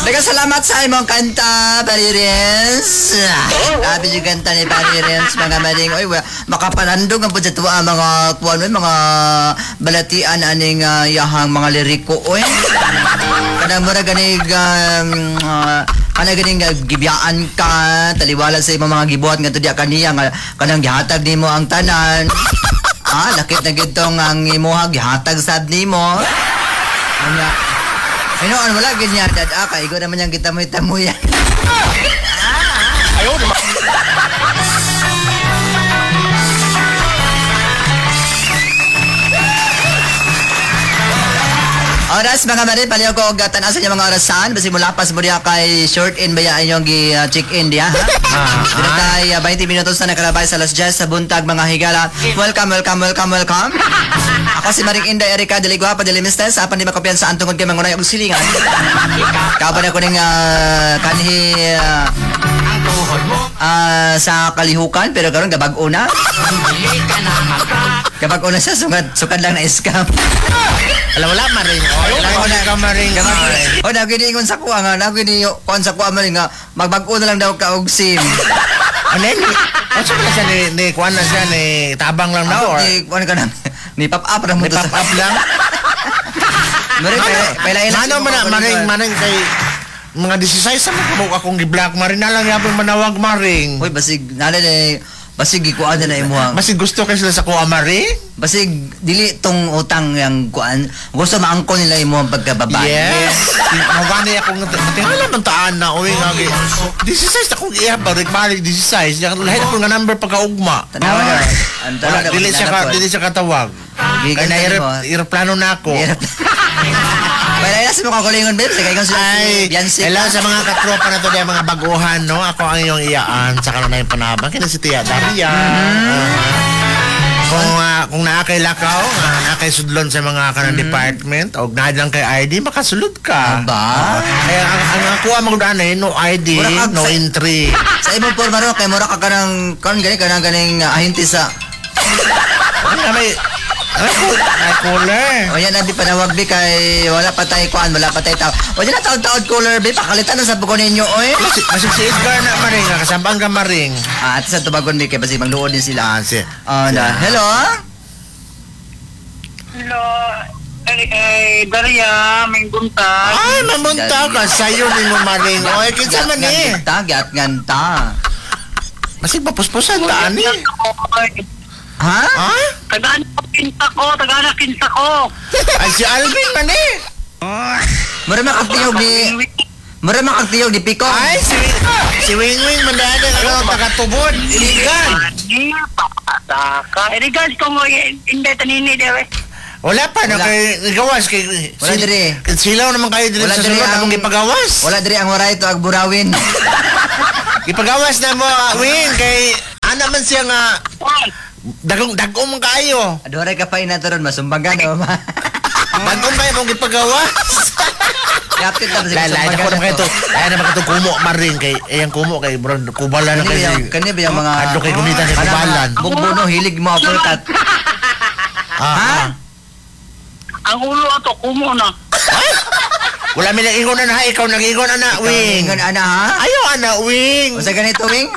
Daghang salamat sa imong kanta, Parirens. Sabi yung kanta ni Parirens, mga maling, oy, makapanandog ang pudya tuwa mga kuwan, mga balatian aning yahang mga liriko, oy. Kanang mura ganig, ganing gibiyaan ka, taliwala sa imong mga gibuhat nga tudya kaniya, kanang gihatag nimo ang tanan. Lakit na gitong ang imuhag, gihatag sad nimo. Ano, wala ganyan, dad. Kaigo naman yung kitamoy-tamoy yan. Ayaw naman. Oras, mga marin, paliw ko gatan asa niya mga orasan. Basi mula pas mo diya kay short-in ba yan yung check-in diya, ha? Dito tayo, 20 minutos na nakalabay sa Las Jazz sa buntag, mga higala. Welcome. Ako si Maring Inday Erika, dili guwapa, dili mister, sa apan di makopian sa antungod kay mangunay og silingan. Kapan ako ning kanhi sa kalihukan, pero karon gabag una. Gabag una siya, sukad lang na scam. Alam wala maring. Wala ka maring. O naginingon sa kuha nga, naginingon sa kuha maring nga, magbag-o na lang daw ka og SIM. Ano yun? Ano siya siya ni kuwan na siya, ni tabang lang daw? Ni kuwan ka na, ni pop-up lang mo. Ni pop-up lang? Maring, pailain ano man na, maring kay mga 16 sa mga akong gi-black maring na lang yapon manawag maring. Uy, basig, basig ikuan na imuhang. Basig gusto kayo sila sa kuha maring? Basig, dili tong utang yung kuan. Gusto maangkon nila imuhang pagkababae. Yes. Magani akong tingala man taan na, uy, nga. 16 akong ihabag, maring 16. Lahat ako nga number pagkaugma. Tanawa na. Dili siya katawag. Kaya na-aeroplano na ako. Pailain sa mga kulingon, babe. Sige, ikaw sila. Hello sa mga katropa na to, mga baguhan, no? Ako ang iyong iyaan sa kanunay panabang. Kina si Tia Daria. Kung naakay lakaw, naakay sudlon sa mga kanang department, o nadlang kay ID, makasulod ka. Ba? Kaya ang ako ang magdaan no ID, no entry. Sa imong porma ro, kay mura ka kanang ganing ahinti sa... Ano na may... Ay, cooler. O yan, nabi panawag, bi, kay wala pa tayo kuan, wala pa tayo tao. O yan na taon-taon cooler, bi, pakalitan na sa buko ninyo, oy. Masig si Edgar na maring, kasambang ka maring. At sa tubagon, bi, kay basi magluod din sila. Hello? Hello. Daria, may buntag. Ay, mamunta ka. Sa'yo din mo maring. Oy, kinsa man eh. Gat nganta. Masig papuspusan ka, ani. Ha? Taga-ana kinsa ko. Ay, si Alvin man eh. Mura makagtiyog ni Pico. Ay, si Wing mandaan na taga-tubod. Iligan. Iligan ko mo, hindi tanini dewe. Wala pa, gawas kay... Wala dire. Silaw naman kayo dire sa sulod akong ipagawas. Wala dire ang waray ito, agburawin. Ipagawas na mo, Wing, kay... Ana man siya nga... Dagong man kayo. Adoray ka pa inatoron, masumbagan o ma. Dagong ba yung ipagawas? Kapit na ba siya masumbagan na to? Ay naman ito kumo maring kay... Ayang kumo kay bro, kubalan na kayo. Kanya ba yung mga... Adlo kay gunitan ni kubalan. Bugbuno, hilig mo, pulkat. Ha? Ang ulo ato, kumo na. Wala may nag-ingon na, ikaw nag-ingon na, Wing. Ingon ana, ha? Ayaw, ana, Wing. O sa ganito, Wing?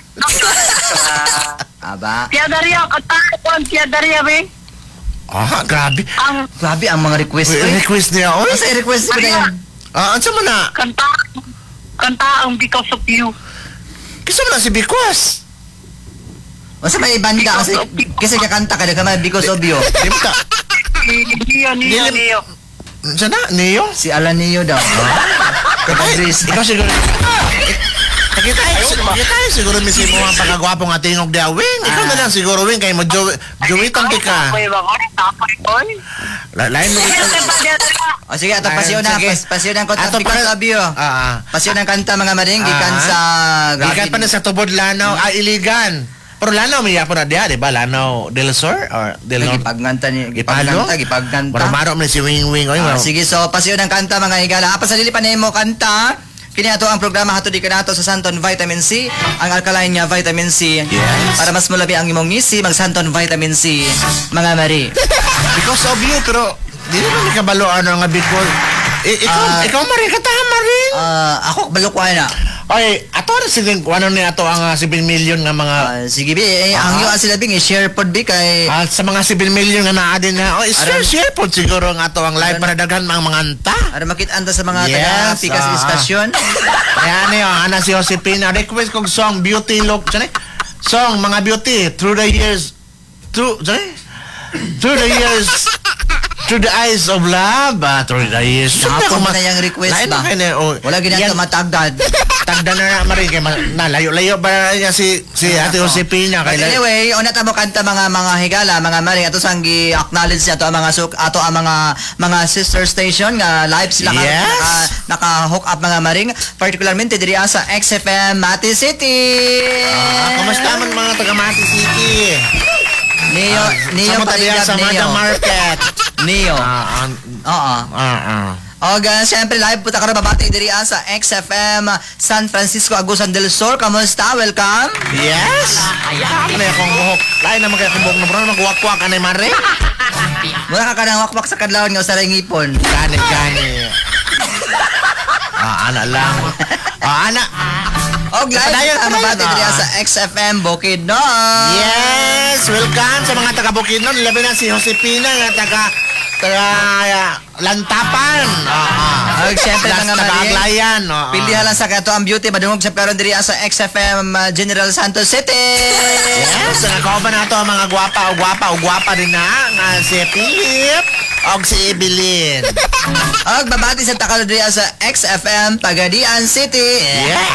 Aba. Tia Daria, katakuan Tia Daria, Wing. Grabe. Grabe ang mga request. Request niya, oy. Sa request ko na yan. Ano mo na? Kanta ang Because of You. Kasi mo na si Bikwas. O sa may banda, kasi kakanta ka na Because of You. Di mo ta? Neo. Siya na? Neo? Si Alan Neo daw. Ikaw siguro. Kita siguro misi mo ang pagkagwapo nga tingog di Wing. Ikaw na lang siguro, Wing, kay mo Jowitan ka. Lain mo o sige, ato pasyon ko ta Because of You. Pasyon ng kanta mga maring, gikan sa... Gikan pa na sa Tubod Lanaw, Iligan. Pero Lanaw, may yapo na diya, di ba? Lanaw Del Sur or Del Norte? Gipagkanta. Maramaro mo si Wing. Sige, so pasyon ng kanta mga higala. Apa sa dili pa nimo kanta? Kini ato ang programa hatod di kanato sa Santon Vitamin C, ang alkaline nga vitamin C. Yes. Para mas mulabi ang imong ngisi, mag Santon Vitamin C, mga mari. Because of you, pero di naman kabalo ano nga because ikaw Marie, katahan Marie. ako balukwa na. Oy, ato na sige ano ni ato ang 7 million nga mga Sige bi, ang iyo sila bing i-share pod bi kay sa mga 7 million nga naa din na. Oh, Aron- share po siguro ang ato ang live para daghan ang mga anta. para makita sa mga Yes, taga Pikas Estasyon. Ayan yun, ana si Josepina. Request kong song, Beauty Look. Saan song, mga beauty, through the years, through the years, through the eyes of love, through the years. Hapon mo na yung request ba? Wala ginato matagdad. Tagda na marin kay layo-layo ba niya si Ate Josepina But kay anyway, una ta mo kanta mga higala, mga maring ato sang gi-acknowledge siya ato ang mga sister station nga live sila Yes. naka-hook up mga maring, particularmente diri sa XFM Mati City. Kamusta man mga taga Mati City? Neo sa Matalian sa Mada Neo. Market. Neo. Oo. Og siyempre live puta karon babati diri sa XFM San Francisco Agusan del Sur. Kamusta? Welcome. Yes. Ano akong buhok? Lain naman kaya akong buhok na bro. Magwakwak anay mare. Mura ka kanang wakwak sa kadlawon nga usaray ngipon. Gani. Ana lang. Ana. Og live Padayon, sa mabati padayon. diri sa XFM Bukidnon. Yes! Welcome sa mga taga Bukidnon. Labi na si Josepina nga taga Lantapan. Og siyempre mga taga maring. Aglayan. Pilihan lang sa kato ang beauty madungog sa karon diri sa XFM General Santos City. Yes! Nakauban na ito ang mga gwapa din na nga si Philip og si Evelyn. Og babati sa takalo diri sa XFM Pagadian City. Yeah!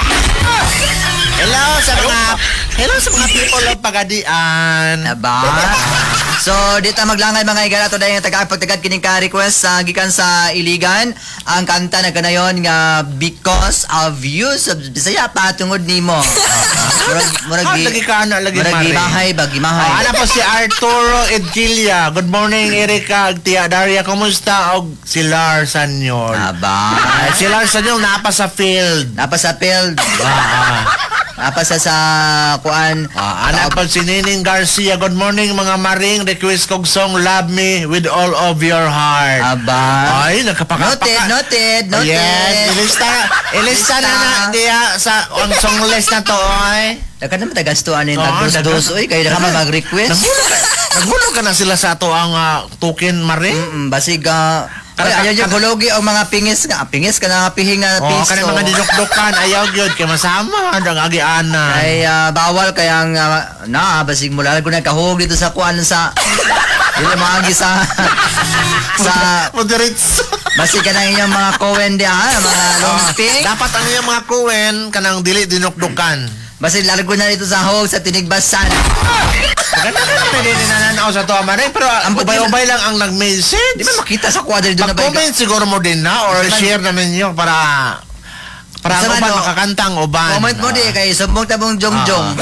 Hello sa mga people of Pagadian. Aba. So, dito maglangay mga igala to dahil pagtagad kining ka request sa gikan sa Iligan. Ang kanta na kanayon nga Because of You sa Bisaya patungod nimo. Lagi ka na, lagi Murag mare. gimahay. Ana po si Arturo Edquilia. Good morning, Erika, Tia Daria. Kumusta? Og si Lars Sanyon. Aba. Si Lars Sanyon napa sa field. Napa sa field. Napa sa kuan. Ana po si Nining Garcia. Good morning, mga maring. Request kong song Love Me With All of Your Heart. Aba. Ay, nagkapaka. Noted. Yes, ilista na diya sa ang song list na to, ay. Dagan naman tagastuan ni Oo, tagdos oy kayo na ka mag-request. Nagbulo ka na sila sa to ang token maring. Basig ayaw yung gulogi ang mga pingis ka na pihing nga Oh, piso. kanang mga dinukdukan ayaw gyud kay masama ang agianan. Ay bawal kaya basig mula ko na kahog dito sa kuan sa dili maagi sa Moderates. basig ka na inyong mga kowen di mga lumping. Dapat ang iyang mga kuwen kanang dili dinukdukan. Basig largo na dito sa hog sa tinigbasan. Maganda ka na din nananaw sa to maring pero ubay-ubay lang ang nag-message. Di ba makita sa quadro doon na ba? Pag-comment siguro mo din na or share naman nyo para Sa uban ano? makakantang uban. Comment mo di kay sumbong tabong jong-jong.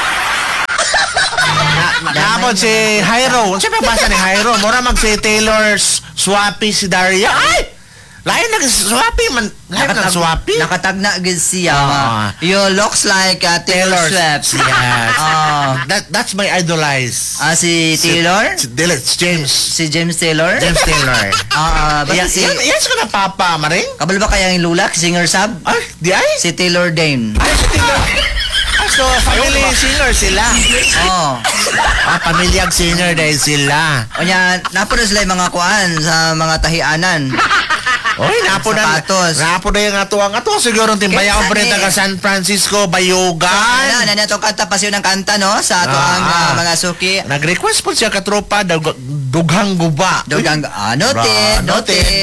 Nakapon si Jairo. Siyempre basa ni Jairo. Mura mag si Taylor Swappy si Daria. Ay! Lain nag-swappy man. Lain nag-swappy. Nakatagna gid siya. Ah. You looks like Taylor Swift. Yes. Ah. That's my idolize. Si Taylor? Si James. Si James Taylor? James Taylor. Basta si... Yes ko na papa, maring. Kabalo ba kaya yung lula? Singer sub? Ay, di ay? Si Taylor Dane. Ay, si Taylor. So, family singer sila. Oh. Pamilyag singer dahil sila. O niya, napuno sila yung mga kuan sa mga tahianan. Oy, napo na. Sapatos. Napo na yung atuang ato. Siguro timbaya ko pa rin taga San Francisco, Bayugan. Na itong kanta, pasyon ng kanta, no? Sa ato ang mga suki. Nag-request po siya katropa, dughang guba. Dugang, noted. Noted.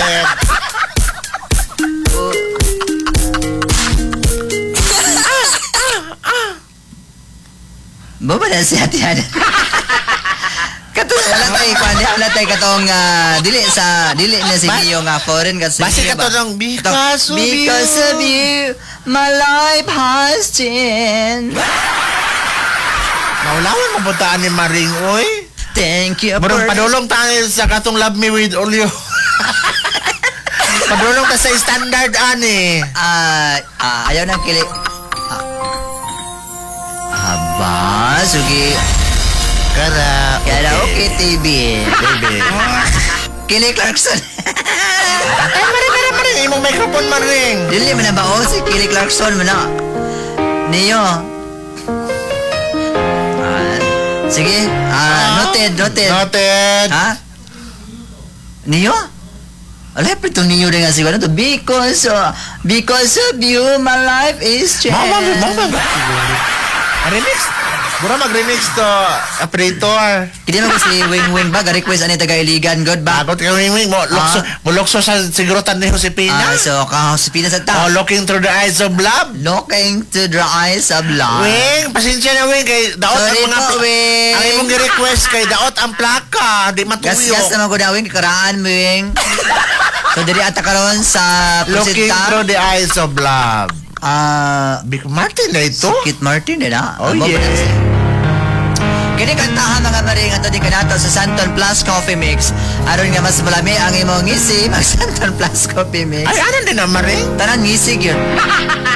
Baba na siya tiyan. Wala tayo katong dili na si Gio nga foreign kasi Basi ka to ng because of you my life has changed. Naulawan mo puntaan ni Maring, oy. Thank you Murang padulong tayo sa katong Love Me With All You. Padulong ta sa standard, ani. Ayaw nang kili. Aba, sugi. Karaoke Karaoke TV. Baby. Kelly Clarkson. Ay, maring. Imong microphone, maring. Dili man na ba o si Kelly Clarkson man na. Niyo. Sige. Noted. Noted. Ha? Niyo? Alay, pito niyo rin nga siguro to. Because of you, my life is changed. Mama. Remix. Bura mag-remix to operator. Kini mo si Wing ba? Ga-request ani taga Iligan. Good ba? Bagot ka wing mo. Mulokso sa sigurutan ni Josepina. So, Josepina sa ta. Oh, looking through the eyes of love. Looking to the eyes of love. Wing, pasensya na Wing kay daot Sorry ang mga po, Wing. Ang imong gi-request kay daot ang plaka, di matuyo. Gas naman ko na, Wing. Kakaraan mo, Wing. So, diri ata karon sa Looking presenta. through the eyes of love. Big Martin na ito. Kit Martin, na. Oh, yes. Kini kantahan mga maring ato di kanato sa Santon Plus Coffee Mix. Aron nga mas malami ang imong ngisi mag Santon Plus Coffee Mix. Ay, ano din na Maring? Tanan ngisi gyud.